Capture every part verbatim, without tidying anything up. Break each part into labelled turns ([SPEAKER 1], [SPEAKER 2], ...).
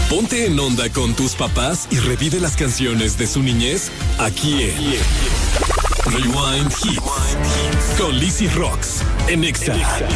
[SPEAKER 1] Ponte en onda con tus papás y revive las canciones de su niñez aquí en Rewind Hits con Lizzy Rocks en Exa.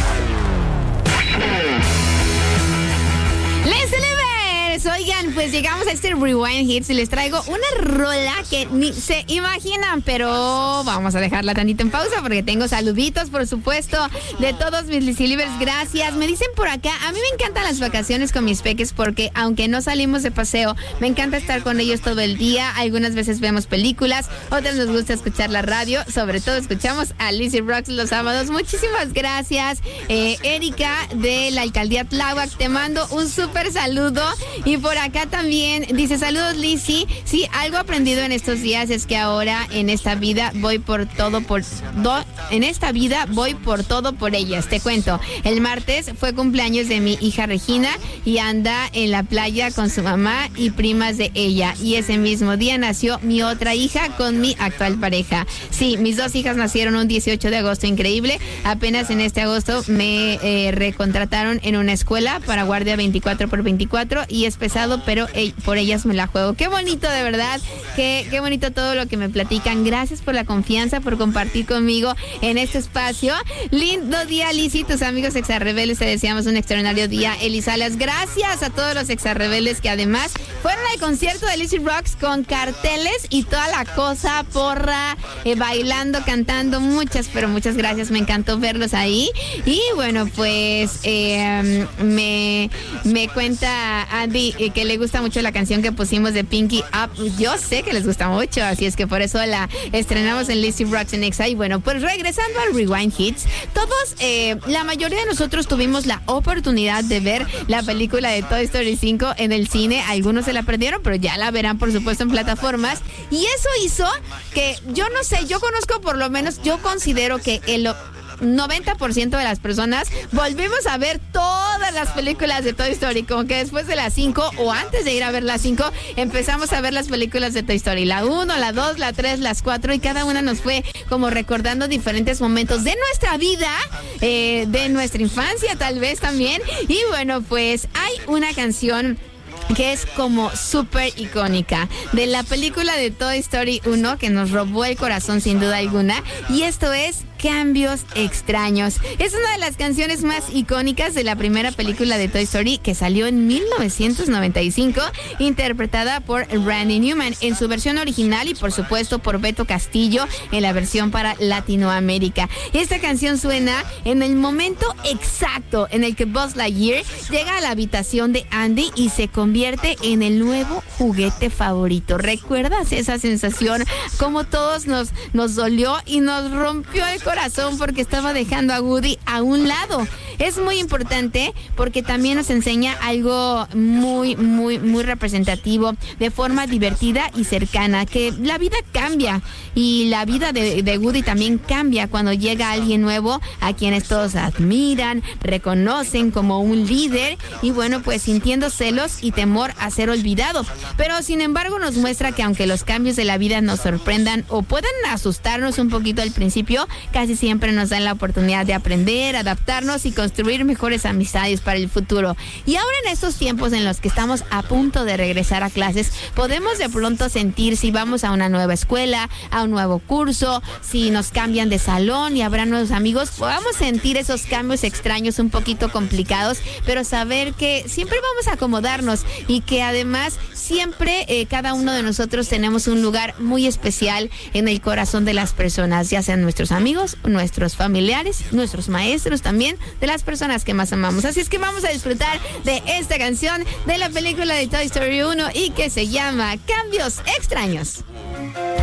[SPEAKER 2] ¡Les celebres! Oigan, pues llegamos a este Rewind Hits y les traigo una rola que ni se imaginan, pero vamos a dejarla tantito en pausa porque tengo saluditos, por supuesto, de todos mis Lizzy-livers. Gracias. Me dicen por acá, a mí me encantan las vacaciones con mis peques porque aunque no salimos de paseo, me encanta estar con ellos todo el día. Algunas veces vemos películas, otras nos gusta escuchar la radio, sobre todo escuchamos a Lizzy Rocks los sábados. Muchísimas gracias. Eh, Erika de la Alcaldía Tláhuac, te mando un súper saludo. Y por acá también dice, saludos Lizzy. Sí, algo aprendido en estos días es que ahora en esta vida voy por todo por do, en esta vida voy por todo por ellas. Te cuento, el martes fue cumpleaños de mi hija Regina y anda en la playa con su mamá y primas de ella. Y ese mismo día nació mi otra hija con mi actual pareja. Sí, mis dos hijas nacieron un dieciocho de agosto, increíble. Apenas en este agosto me eh, recontrataron en una escuela para guardia veinticuatro por veinticuatro y es pesado, pero hey, por ellas me la juego. Qué bonito, de verdad, qué, qué bonito todo lo que me platican. Gracias por la confianza, por compartir conmigo en este espacio. Lindo día, Lizzy, tus amigos exarrebeldes, te deseamos un extraordinario día. Elisalas, gracias a todos los exarrebeldes que además fueron al concierto de Lizzy Rocks con carteles y toda la cosa, porra, eh, bailando, cantando, muchas, pero muchas gracias, me encantó verlos ahí. Y bueno, pues eh, me, me cuenta Andy eh, que le gusta mucho la canción que pusimos de Pinky Up. Yo sé que les gusta mucho, así es que por eso la estrenamos en Lizzy Rocks en Exa. Y bueno, pues regresando al Rewind Hits, todos, eh, la mayoría de nosotros tuvimos la oportunidad de ver la película de Toy Story cinco en el cine. Algunos se la perdieron, pero ya la verán por supuesto en plataformas. Y eso hizo que, yo no sé, yo conozco por lo menos, yo considero que el noventa por ciento de las personas volvimos a ver todas las películas de Toy Story, como que después de las cinco o antes de ir a ver las cinco empezamos a ver las películas de Toy Story, la uno, la dos, la tres, las cuatro, y cada una nos fue como recordando diferentes momentos de nuestra vida, eh, de nuestra infancia tal vez también. Y bueno, pues hay una canción que es como súper icónica de la película de Toy Story uno que nos robó el corazón sin duda alguna, y esto es Cambios Extraños. Es una de las canciones más icónicas de la primera película de Toy Story, que salió en mil novecientos noventa y cinco, interpretada por Randy Newman en su versión original y por supuesto por Beto Castillo en la versión para Latinoamérica. Esta canción suena en el momento exacto en el que Buzz Lightyear llega a la habitación de Andy y se convierte en el nuevo juguete favorito. ¿Recuerdas esa sensación? Como todos nos, nos dolió y nos rompió el corazón porque estaba dejando a Woody a un lado. Es muy importante porque también nos enseña algo muy, muy, muy representativo, de forma divertida y cercana, que la vida cambia y la vida de, de Woody también cambia cuando llega alguien nuevo a quienes todos admiran, reconocen como un líder y bueno, pues sintiendo celos y temor a ser olvidado. Pero sin embargo nos muestra que aunque los cambios de la vida nos sorprendan o puedan asustarnos un poquito al principio, casi siempre nos dan la oportunidad de aprender, adaptarnos y construir mejores amistades para el futuro. Y ahora en estos tiempos en los que estamos a punto de regresar a clases, podemos de pronto sentir si vamos a una nueva escuela, a un nuevo curso, si nos cambian de salón y habrá nuevos amigos, podamos sentir esos cambios extraños un poquito complicados, pero saber que siempre vamos a acomodarnos y que además siempre eh, cada uno de nosotros tenemos un lugar muy especial en el corazón de las personas, ya sean nuestros amigos, nuestros familiares, nuestros maestros también, de las personas que más amamos. Así es que vamos a disfrutar de esta canción de la película de Toy Story uno y que se llama Cambios Extraños.